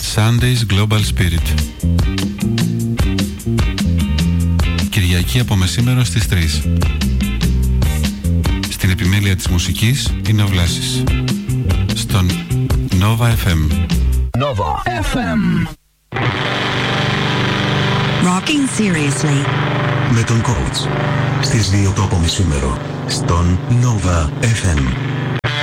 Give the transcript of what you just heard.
Sunday's Global Spirit. Κυριακή από μεσήμερο στις 3. Στην επιμέλεια της μουσικής είναι ο Βλάσης. Στον Nova FM. Nova FM. Rocking seriously. Με τον coach. Στις 2 το απομεσήμερο. Στον Nova FM.